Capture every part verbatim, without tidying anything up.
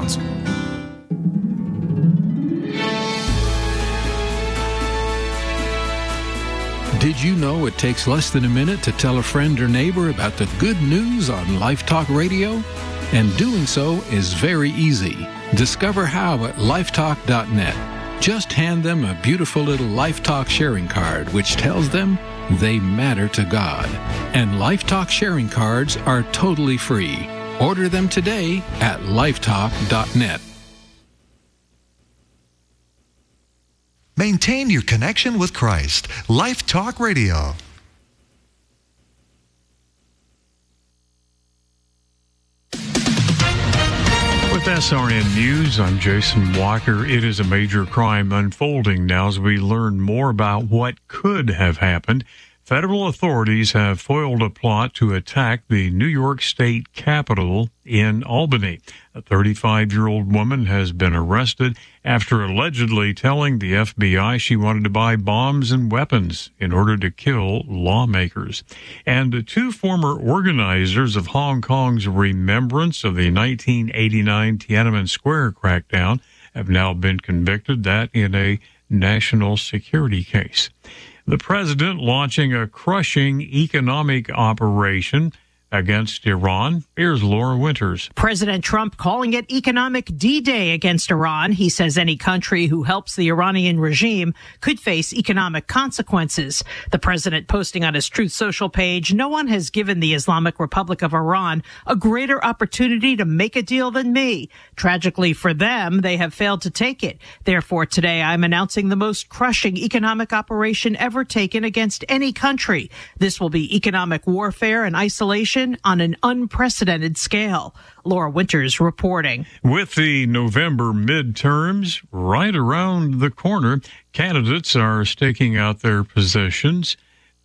Council. Did you know it takes less than a minute to tell a friend or neighbor about the good news on Life Talk Radio? And doing so is very easy. Discover how at lifetalk dot net. Just hand them a beautiful little Life Talk sharing card, which tells them they matter to God. And Life Talk sharing cards are totally free. Order them today at lifetalk dot net. Maintain your connection with Christ. Life Talk Radio. With S R N News, I'm Jason Walker. It is a major crime unfolding now as we learn more about what could have happened. Federal authorities have foiled a plot to attack the New York State Capitol in Albany. A thirty-five-year-old woman has been arrested after allegedly telling the F B I she wanted to buy bombs and weapons in order to kill lawmakers. And the two former organizers of Hong Kong's remembrance of the nineteen eighty-nine Tiananmen Square crackdown have now been convicted, that in a national security case. The president launching a crushing economic operation against Iran. Here's Laura Winters. President Trump calling it economic D-Day against Iran. He says any country who helps the Iranian regime could face economic consequences. The president posting on his Truth Social page, no one has given the Islamic Republic of Iran a greater opportunity to make a deal than me. Tragically for them, they have failed to take it. Therefore, today I'm announcing the most crushing economic operation ever taken against any country. This will be economic warfare and isolation on an unprecedented scale. Laura Winters reporting. With the November midterms right around the corner, candidates are staking out their positions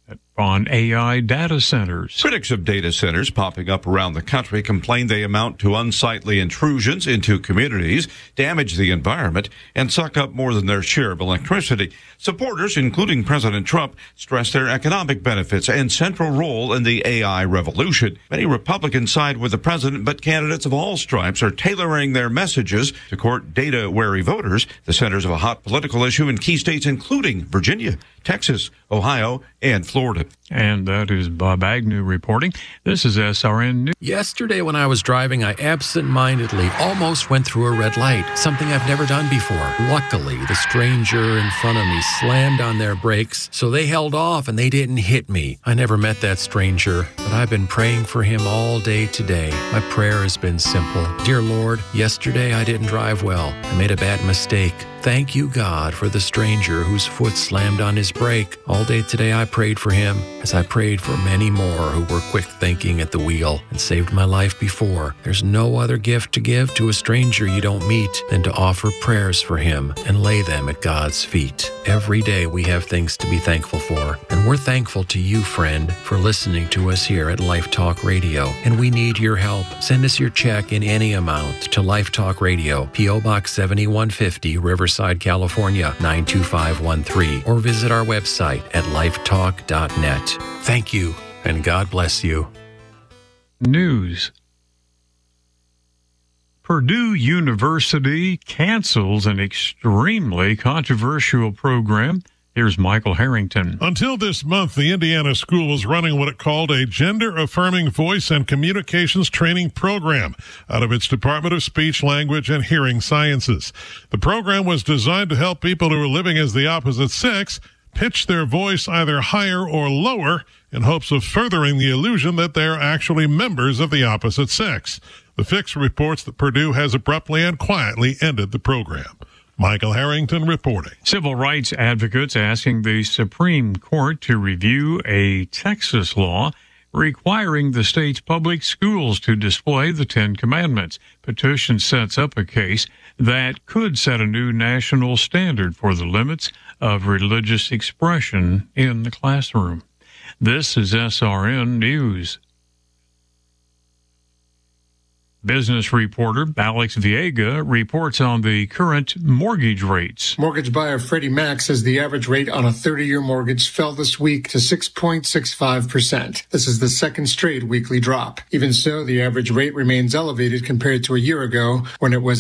on A I data centers. Critics of data centers popping up around the country complain they amount to unsightly intrusions into communities, damage the environment, and suck up more than their share of electricity. Supporters, including President Trump, stress their economic benefits and central role in the A I revolution. Many Republicans side with the president, but candidates of all stripes are tailoring their messages to court data-wary voters, the centers of a hot political issue in key states including Virginia, Texas, Ohio, and Florida. And that is Bob Agnew reporting. This is S R N News. Yesterday when I was driving, I absent-mindedly almost went through a red light, something I've never done before. Luckily, the stranger in front of me slammed on their brakes, so they held off and they didn't hit me. I never met that stranger, but I've been praying for him all day today. My prayer has been simple. Dear Lord, yesterday I didn't drive well. I made a bad mistake. Thank you, God, for the stranger whose foot slammed on his brake. All day today I prayed for him, as I prayed for many more who were quick thinking at the wheel and saved my life before. There's no other gift to give to a stranger you don't meet than to offer prayers for him and lay them at God's feet. Every day we have things to be thankful for, and we're thankful to you, friend, for listening to us here at Life Talk Radio. And we need your help. Send us your check in any amount to Life Talk Radio, P O Box seventy-one fifty, Riverside, California, nine two five one three, or visit our website at lifetalk dot net. Thank you, and God bless you. News. Purdue University cancels an extremely controversial program. Here's Michael Harrington. Until this month, the Indiana school was running what it called a gender-affirming voice and communications training program out of its Department of Speech, Language, and Hearing Sciences. The program was designed to help people who are living as the opposite sex pitch their voice either higher or lower in hopes of furthering the illusion that they are actually members of the opposite sex. The Fix reports that Purdue has abruptly and quietly ended the program. Michael Harrington reporting. Civil rights advocates asking the Supreme Court to review a Texas law requiring the state's public schools to display the Ten Commandments. Petition sets up a case that could set a new national standard for the limits of religious expression in the classroom. This is S R N News. Business reporter Alex Viega reports on the current mortgage rates. Mortgage buyer Freddie Mac says the average rate on a thirty-year mortgage fell this week to six point six five percent. This is the second straight weekly drop. Even so, the average rate remains elevated compared to a year ago when it was